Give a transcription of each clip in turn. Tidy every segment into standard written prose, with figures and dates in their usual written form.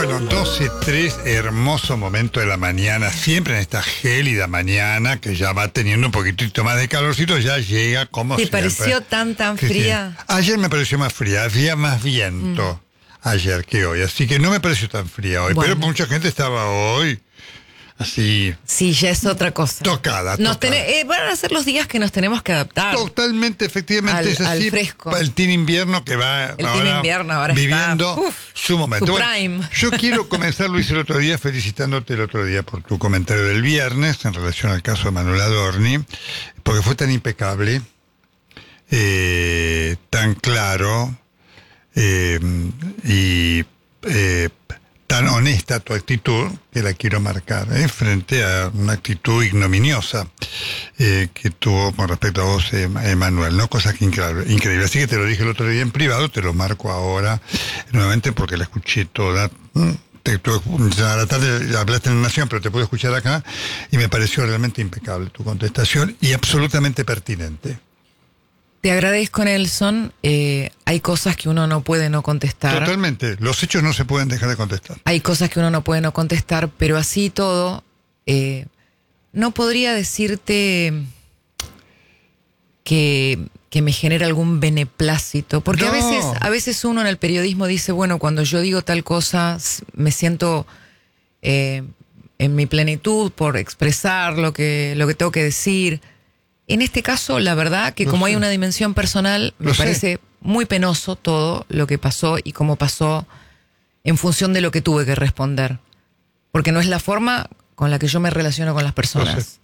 Bueno, 12:03, hermoso momento de la mañana, siempre en esta gélida mañana que ya va teniendo un poquitito más de calorcito, ya llega como ¿Te siempre. pareció tan Sí, fría? sí. Ayer me pareció más fría, había más viento ayer que hoy, así que no me pareció tan fría hoy, Bueno. pero mucha gente estaba hoy así Sí, ya es otra cosa. tocada. Van a ser los días que nos tenemos que adaptar. Totalmente, efectivamente, es así. al fresco. El teen invierno que va El teen invierno ahora viviendo está, su momento. su Bueno, prime. yo quiero comenzar, Luis, el otro día felicitándote el otro día por tu comentario del viernes en relación al caso de Manuel Adorni, porque fue tan impecable, tan claro y tan honesta tu actitud, que la quiero marcar, frente a una actitud ignominiosa que tuvo con respecto a vos, Manuel, ¿no? Cosa que increíble. Así que te lo dije el otro día en privado, te lo marco ahora nuevamente porque la escuché toda. Ya a la tarde hablaste en Nación, pero te pude escuchar acá y me pareció realmente impecable tu contestación y absolutamente pertinente. Te agradezco, Nelson. Hay cosas que uno no puede no contestar. Totalmente. Los hechos no se pueden dejar de contestar. Hay cosas que uno no puede no contestar, pero así todo, no podría decirte que me genera algún beneplácito, porque No. a veces uno en el periodismo dice, bueno, cuando yo digo tal cosa, me siento en mi plenitud por expresar lo que tengo que decir. En este caso, la verdad que como hay una dimensión personal, me parece muy penoso todo lo que pasó y cómo pasó en función de lo que tuve que responder. Porque no es la forma con la que yo me relaciono con las personas.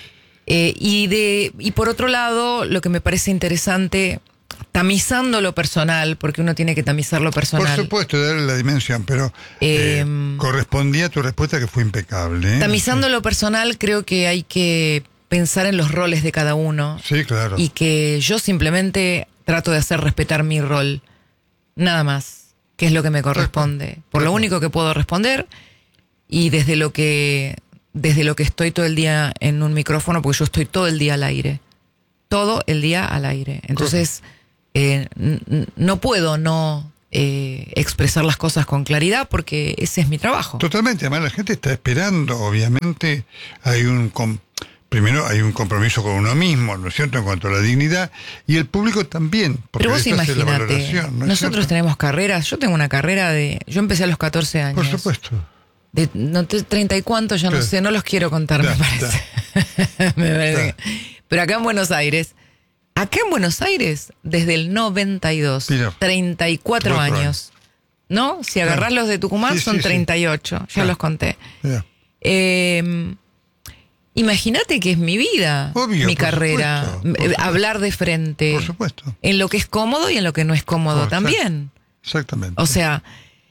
Y por otro lado, lo que me parece interesante, tamizando lo personal, porque uno tiene que tamizar lo personal. Por supuesto, darle la dimensión, pero correspondía a tu respuesta que fue impecable. Tamizando lo personal, creo que hay que pensar en los roles de cada uno. Sí, claro. Y que yo simplemente trato de hacer respetar mi rol. Nada más. Que es lo que me corresponde. Por lo único que puedo responder. Y desde lo que estoy todo el día en un micrófono, porque yo estoy todo el día al aire. Todo el día al aire. Entonces, no puedo no expresar las cosas con claridad porque ese es mi trabajo. Totalmente. Además, la gente está esperando. Obviamente, primero hay un compromiso con uno mismo, ¿no es cierto?, en cuanto a la dignidad, y el público también. Pero vos imagínate, imagínate, nosotros tenemos carreras, yo tengo una carrera yo empecé a los 14 años. Por supuesto. De 30 y cuántos, ya no sé, no los quiero contar, me parece. Me parece. Pero acá en Buenos Aires, desde el 92, Mira, 34 años, ¿no? Si agarrás los de Tucumán, son 38, ya los conté. Imagínate que es mi vida, obvio, mi carrera, hablar de frente, por supuesto, en lo que es cómodo y en lo que no es cómodo también. Exactamente. O sea,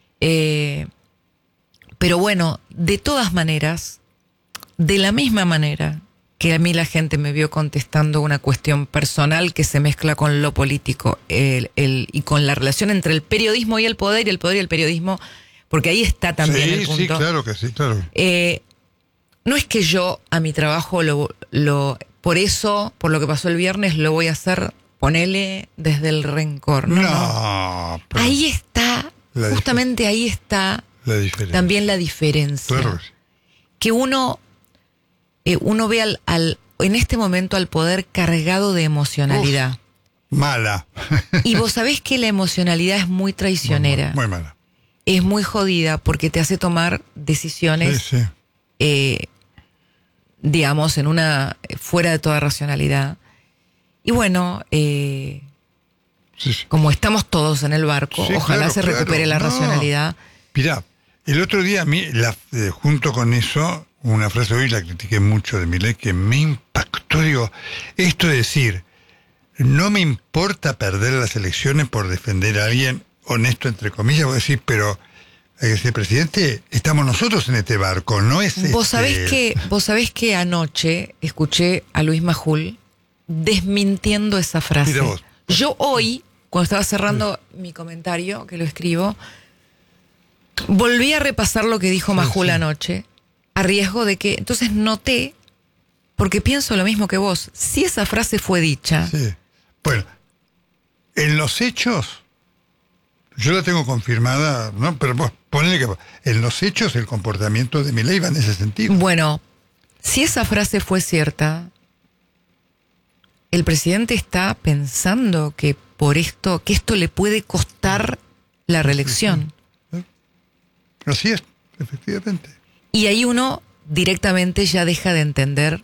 pero bueno, de todas maneras, de la misma manera que a mí la gente me vio contestando una cuestión personal que se mezcla con lo político y con la relación entre el periodismo y el poder y el periodismo, porque ahí está también el punto. Sí, claro que sí, claro. No es que yo a mi trabajo por lo que pasó el viernes, lo voy a hacer, ponele desde el rencor. No. Ahí está, justamente ahí está también la diferencia. Claro que sí. Que uno ve en este momento al poder cargado de emocionalidad. Mala. Y vos sabés que la emocionalidad es muy traicionera. Muy mala. Es muy jodida porque te hace tomar decisiones. Digamos, fuera de toda racionalidad. Y bueno, como estamos todos en el barco, ojalá se recupere la racionalidad. Mirá, el otro día a mí, junto con eso, una frase hoy la critiqué mucho de Milei que me impactó. Digo, esto de decir, no me importa perder las elecciones por defender a alguien honesto, entre comillas, voy a decir, pero presidente, estamos nosotros en este barco, no es Vos sabés que anoche escuché a Luis Majul desmintiendo esa frase. Mira vos. Yo hoy, cuando estaba cerrando mi comentario, que lo escribo, volví a repasar lo que dijo Majul anoche, a riesgo de que, entonces noté, porque pienso lo mismo que vos, si esa frase fue dicha. Sí. Bueno, en los hechos, Yo la tengo confirmada, ¿no? Pero vos ponele que en los hechos el comportamiento de Milei va en ese sentido. Bueno, si esa frase fue cierta, el presidente está pensando que que esto le puede costar la reelección. Así es, efectivamente. Y ahí uno directamente ya deja de entender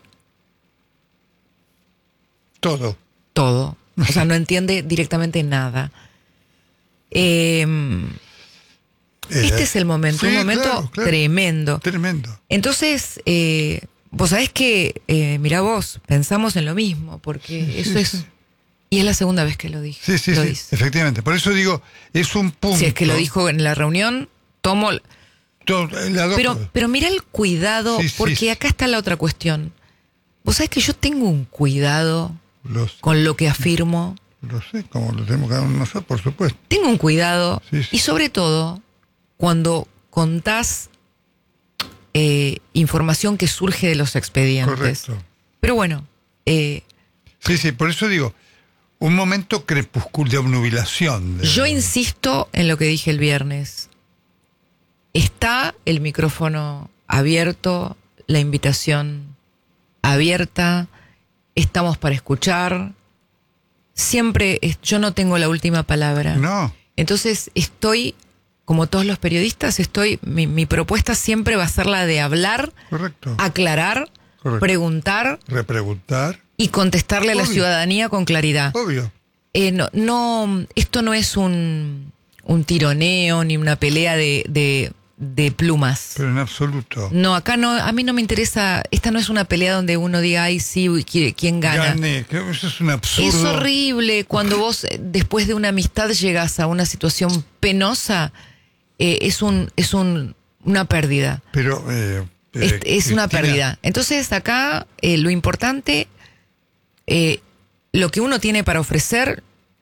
todo. O sea, no entiende directamente nada. Este es el momento, sí, un momento claro. tremendo. Tremendo. Entonces, vos sabés que, mirá vos, pensamos en lo mismo, porque eso es... Sí. Y es la segunda vez que lo dije. Sí, dice. efectivamente. Por eso digo, es un punto... Si es que lo dijo en la reunión, tomo... Pero mira el cuidado, porque acá está la otra cuestión. Vos sabés que yo tengo un cuidado con lo que afirmo. Lo sé, como lo tenemos cada uno nosotros, por supuesto. Tengo un cuidado, sí. Y sobre todo, cuando contás información que surge de los expedientes. Correcto. Pero bueno... Sí, por eso digo, un momento crepuscular de obnubilación. Yo insisto en lo que dije el viernes. Está el micrófono abierto, la invitación abierta, estamos para escuchar. Siempre, yo no tengo la última palabra. No. Entonces estoy, como todos los periodistas, mi propuesta siempre va a ser la de hablar, correcto, aclarar, correcto, preguntar, repreguntar y contestarle a la ciudadanía con claridad. Obvio. No, esto no es un tironeo ni una pelea de plumas. Pero en absoluto. No, acá no, a mí no me interesa, esta no es una pelea donde uno diga, ay, sí, ¿quién gana? Gané, eso es un absurdo. Es horrible cuando vos, después de una amistad, llegas a una situación penosa, es una pérdida. Pero... es una pérdida. Entonces acá lo importante, lo que uno tiene para ofrecer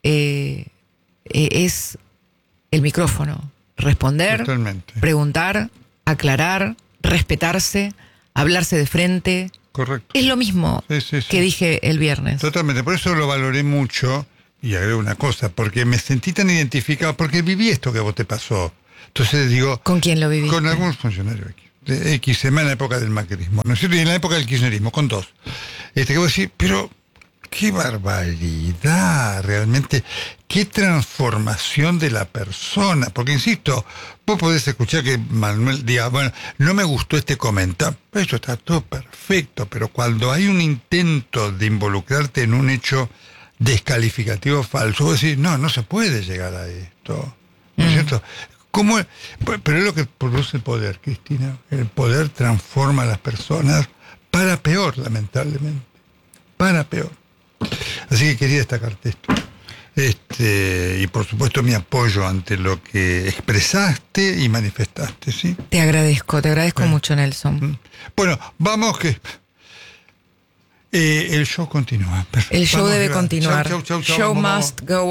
es el micrófono. Responder, totalmente, preguntar, aclarar, respetarse, hablarse de frente. Correcto. Es lo mismo que dije el viernes. Totalmente, por eso lo valoré mucho. Y agrego una cosa, porque me sentí tan identificado, porque viví esto que a vos te pasó. Entonces digo... ¿Con quién lo viviste? Con algunos funcionarios aquí. De X, en la época del macrismo, ¿no es cierto? Y en la época del kirchnerismo, con dos. Que voy a decir, pero qué barbaridad, realmente, qué transformación de la persona. Porque, insisto, vos podés escuchar que Manuel diga, bueno, no me gustó este comentario. Eso está todo perfecto, pero cuando hay un intento de involucrarte en un hecho descalificativo falso, vos decís, no se puede llegar a esto. ¿No es cierto? ¿Cómo? Pero es lo que produce el poder, Cristina. El poder transforma a las personas para peor, lamentablemente. Para peor. Así que quería destacarte esto. Y por supuesto mi apoyo ante lo que expresaste y manifestaste, ¿sí? Te agradezco mucho, Nelson. Bueno, vamos que... el show continúa. Perfecto. El show debe continuar. Chau, Show must go